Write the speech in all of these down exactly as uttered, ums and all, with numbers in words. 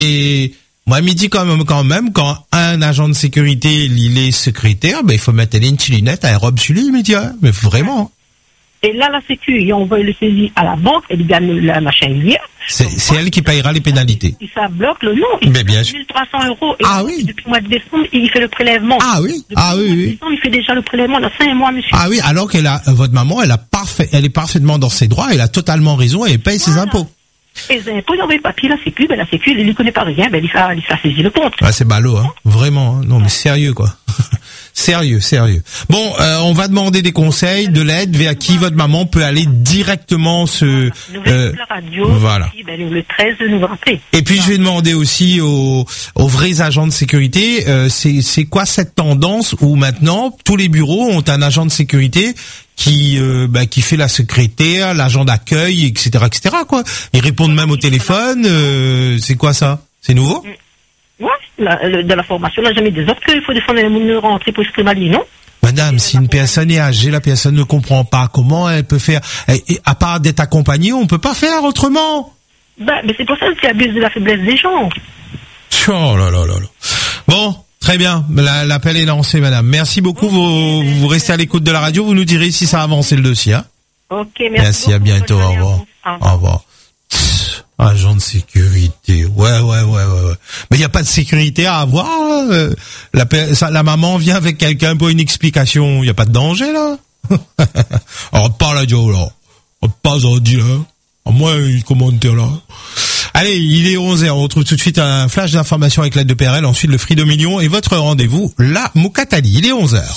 Et moi, il me dit quand même, quand même, quand un agent de sécurité, il est secrétaire, ben, il faut mettre une petite lunette à robe sur lui, il me dit, hein, mais vraiment. Et là, la sécu, il envoie le saisie à la banque, elle gagne la machin hier. C'est, c'est elle qui payera les pénalités. Et ça bloque le nom. Il mais bien sûr. mille trois cents euros. Et ah oui. Depuis le mois de décembre, il fait le prélèvement. Ah oui. Depuis ah oui, le mois oui. de décembre, il fait déjà le prélèvement dans cinq mois, monsieur. Ah oui, alors qu'elle a, votre maman, elle a parfait, elle est parfaitement dans ses droits, elle a totalement raison et elle paye voilà. ses impôts. Et les impôts, il envoie le papier, la sécu, ben la sécu, il ne connaît pas rien, ben il fait, il fait saisir le compte. Ah, c'est ballot, hein. Vraiment, hein. Non, mais sérieux, quoi. Sérieux, sérieux. Bon, euh, on va demander des conseils, de l'aide, vers qui votre maman peut aller directement se... Euh, la radio, voilà. Ici, ben, le treize, nous rappeler. Et puis, je vais demander aussi aux, aux vrais agents de sécurité, euh, c'est, c'est quoi cette tendance où maintenant, tous les bureaux ont un agent de sécurité qui euh, bah, qui fait la secrétaire, l'agent d'accueil, et cetera, et cetera, quoi. Ils répondent même au téléphone. Euh, c'est quoi ça? C'est nouveau? Ouais, la, le, de la formation, on n'a jamais des autres qu'il faut défendre les mounes rentrées pour exprimer, non? Madame, si une personne est âgée, la personne ne comprend pas comment elle peut faire, et, et, à part d'être accompagnée, on peut pas faire autrement. Ben, mais c'est pour ça qu'ils abusent de la faiblesse des gens. Oh là là là là. Bon. Très bien, la, l'appel est lancé, madame. Merci beaucoup, vous, vous restez à l'écoute de la radio, vous nous direz si ça a avancé le dossier. Hein. Ok, merci. Merci, beaucoup, à bientôt, au revoir. Au revoir. Pff, agent de sécurité, ouais, ouais, ouais, ouais. ouais. Mais il n'y a pas de sécurité à avoir, là. La, ça, la maman vient avec quelqu'un pour une explication, il n'y a pas de danger, là. Alors, pas la radio, là. Pas aujourd'hui, là. À moins, un commentaire, là. Allez, il est onze heures, on retrouve tout de suite un flash d'information avec l'aide de P R L, ensuite le Freedom Million et votre rendez-vous, la Moukatali. Il est onze heures.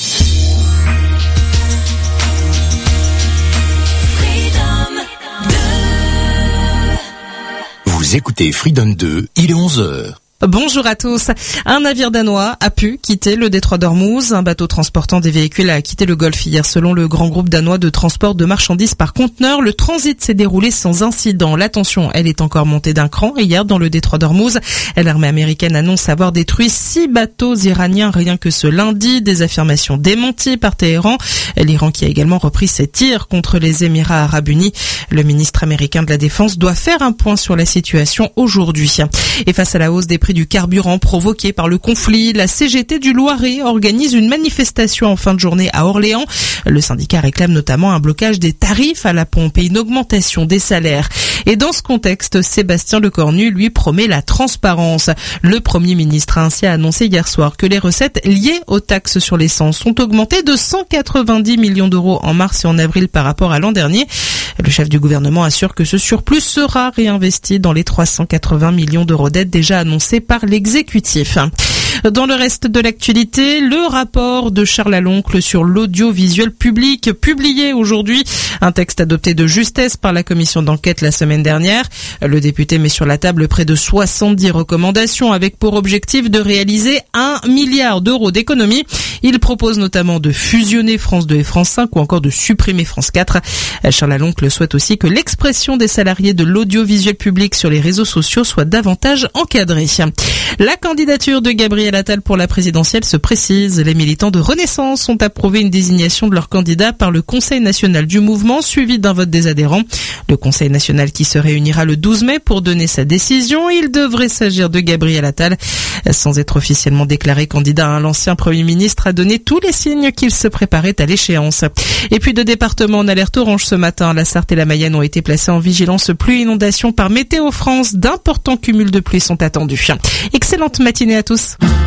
Vous écoutez Freedom deux, il est onze heures. Bonjour à tous. Un navire danois a pu quitter le détroit d'Ormuz. Un bateau transportant des véhicules a quitté le Golfe hier. Selon le grand groupe danois de transport de marchandises par conteneur, le transit s'est déroulé sans incident. La tension, elle est encore montée d'un cran. Hier, dans le détroit d'Ormuz, l'armée américaine annonce avoir détruit six bateaux iraniens rien que ce lundi. Des affirmations démenties par Téhéran. L'Iran qui a également repris ses tirs contre les Émirats arabes unis. Le ministre américain de la Défense doit faire un point sur la situation aujourd'hui. Et face à la hausse des prix du carburant provoqué par le conflit, la C G T du Loiret organise une manifestation en fin de journée à Orléans. Le syndicat réclame notamment un blocage des tarifs à la pompe et une augmentation des salaires. Et dans ce contexte, Sébastien Lecornu lui promet la transparence. Le Premier ministre a ainsi annoncé hier soir que les recettes liées aux taxes sur l'essence sont augmentées de cent quatre-vingt-dix millions d'euros en mars et en avril par rapport à l'an dernier. Le chef du gouvernement assure que ce surplus sera réinvesti dans les trois cent quatre-vingts millions d'euros d'aide déjà annoncés par l'exécutif. Dans le reste de l'actualité, le rapport de Charles Aloncle sur l'audiovisuel public publié aujourd'hui. Un texte adopté de justesse par la commission d'enquête la semaine dernière. Le député met sur la table près de soixante-dix recommandations avec pour objectif de réaliser un milliard d'euros d'économies. Il propose notamment de fusionner France deux et France cinq ou encore de supprimer France quatre. Charles Aloncle souhaite aussi que l'expression des salariés de l'audiovisuel public sur les réseaux sociaux soit davantage encadrée. La candidature de Gabriel Attal pour la présidentielle se précise. Les militants de Renaissance ont approuvé une désignation de leur candidat par le Conseil national du mouvement, suivi d'un vote des adhérents. Le Conseil national qui se réunira le douze mai pour donner sa décision. Il devrait s'agir de Gabriel Attal. Sans être officiellement déclaré candidat, l'ancien Premier ministre a donné tous les signes qu'il se préparait à l'échéance. Et puis deux départements en alerte orange ce matin. La Sarthe et la Mayenne ont été placés en vigilance pluie inondation par Météo France. D'importants cumuls de pluie sont attendus. Excellente matinée à tous.